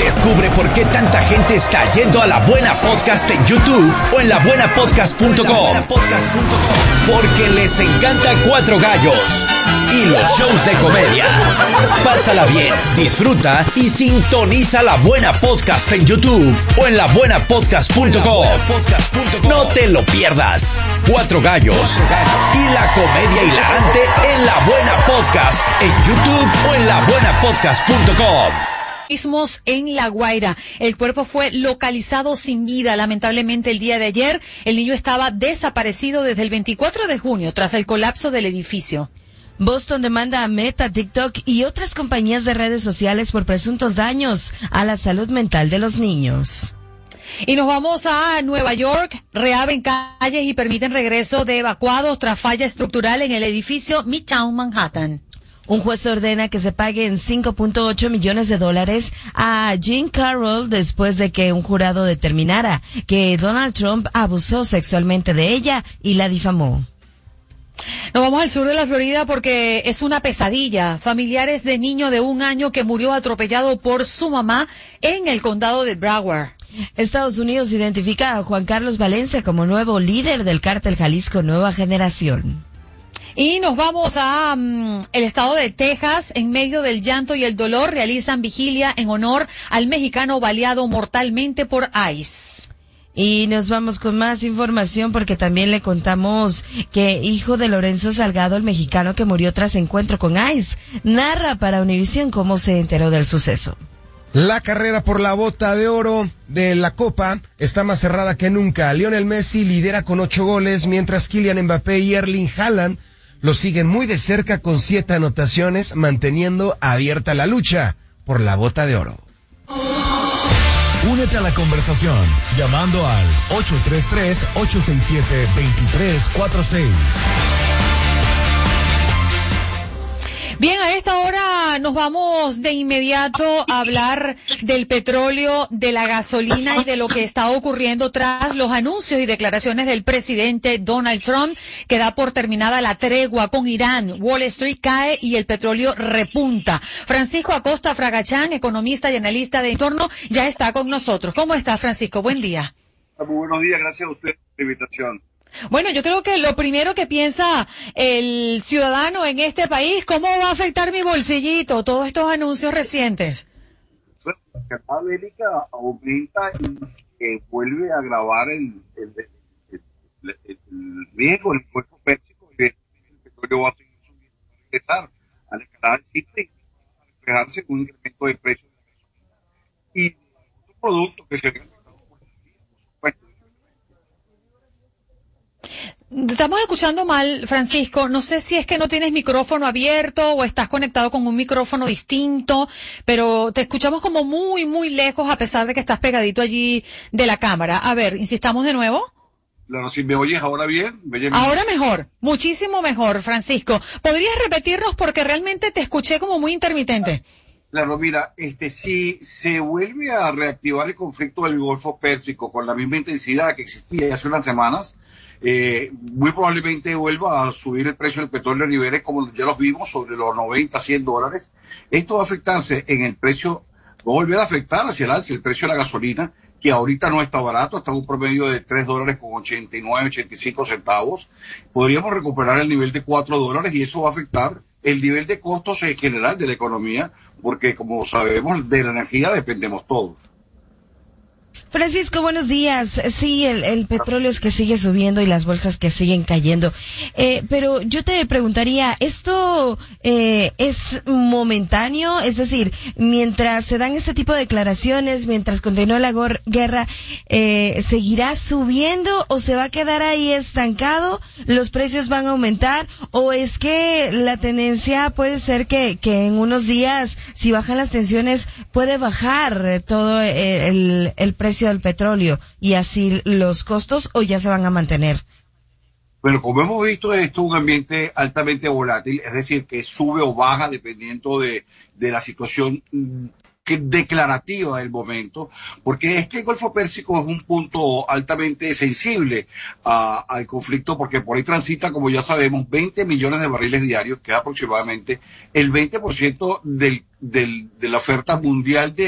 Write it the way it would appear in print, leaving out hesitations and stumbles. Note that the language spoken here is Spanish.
Descubre por qué tanta gente está yendo a La Buena Podcast en YouTube o en labuenapodcast.com. Porque les encanta Cuatro Gallos y los shows de comedia. Pásala bien, disfruta y sintoniza La Buena Podcast en YouTube o en labuenapodcast.com. No te lo pierdas. Cuatro Gallos y la comedia hilarante en La Buena Podcast en YouTube o en labuenapodcast.com. En La Guaira. El cuerpo fue localizado sin vida. Lamentablemente, el día de ayer, el niño estaba desaparecido desde el 24 de junio tras el colapso del edificio. Boston demanda a Meta, TikTok y otras compañías de redes sociales por presuntos daños a la salud mental de los niños. Y nos vamos a Nueva York. Reabren calles y permiten regreso de evacuados tras falla estructural en el edificio Midtown Manhattan. Un juez ordena que se paguen $5.8 millones a Jean Carroll después de que un jurado determinara que Donald Trump abusó sexualmente de ella y la difamó. Nos vamos al sur de la Florida porque es una pesadilla. Familiares de niño de 1 año que murió atropellado por su mamá en el condado de Broward. Estados Unidos identifica a Juan Carlos Valencia como nuevo líder del cártel Jalisco Nueva Generación. Y nos vamos a el estado de Texas. En medio del llanto y el dolor realizan vigilia en honor al mexicano baleado mortalmente por ICE. Y nos vamos con más información porque también le contamos que hijo de Lorenzo Salgado, el mexicano que murió tras encuentro con ICE, narra para Univisión cómo se enteró del suceso. La carrera por la bota de oro de la Copa está más cerrada que nunca. Lionel Messi lidera con 8 goles, mientras Kylian Mbappé y Erling Haaland lo siguen muy de cerca con 7 anotaciones, manteniendo abierta la lucha por la bota de oro. Únete a la conversación llamando al 833-867-2346. Bien, a esta hora nos vamos de inmediato a hablar del petróleo, de la gasolina y de lo que está ocurriendo tras los anuncios y declaraciones del presidente Donald Trump, que da por terminada la tregua con Irán. Wall Street cae y el petróleo repunta. Francisco Acosta Fragachán, economista y analista de entorno, ya está con nosotros. ¿Cómo está, Francisco? Buen día. Muy buenos días, gracias a usted por la invitación. Bueno, yo creo que lo primero que piensa el ciudadano en este país, ¿cómo va a afectar mi bolsillito? Todos estos anuncios recientes. Bueno, la guerra bélica aumenta y vuelve a agravar el riesgo del Golfo Pérsico, y el petróleo va a seguir subiendo para regresar a la escalada del ciclo y reflejarse con un incremento de precios de la gasolina y otros productos que se ven afectados por la energía, por supuesto. Estamos escuchando mal, Francisco. No sé si es que no tienes micrófono abierto o estás conectado con un micrófono distinto, pero te escuchamos como muy, muy lejos a pesar de que estás pegadito allí de la cámara. A ver, insistamos de nuevo. Claro, si me oyes ahora bien, ahora mejor, muchísimo mejor, Francisco. ¿Podrías repetirnos porque realmente te escuché como muy intermitente? Claro, mira, si se vuelve a reactivar el conflicto del Golfo Pérsico con la misma intensidad que existía hace unas semanas, muy probablemente vuelva a subir el precio del petróleo a niveles como ya los vimos, sobre los $90-100. Esto va a afectarse en el precio, va a volver a afectar hacia el alza el precio de la gasolina, que ahorita no está barato, está en un promedio de $3.89-85. Podríamos recuperar el nivel de $4 y eso va a afectar el nivel de costos en general de la economía, porque como sabemos, de la energía dependemos todos. Francisco, buenos días. Sí, el petróleo es que sigue subiendo y las bolsas que siguen cayendo. Pero yo te preguntaría, ¿esto es momentáneo? Es decir, mientras se dan este tipo de declaraciones, mientras continúa la guerra, ¿seguirá subiendo o se va a quedar ahí estancado? ¿Los precios van a aumentar? ¿O es que la tendencia puede ser que en unos días, si bajan las tensiones, puede bajar todo el precio del petróleo y así los costos, o ya se van a mantener? Bueno, como hemos visto, esto es un ambiente altamente volátil, es decir, que sube o baja dependiendo de la situación declarativa del momento, porque es que el Golfo Pérsico es un punto altamente sensible al conflicto, porque por ahí transita, como ya sabemos, 20 millones de barriles diarios, que es aproximadamente el 20% de la oferta mundial de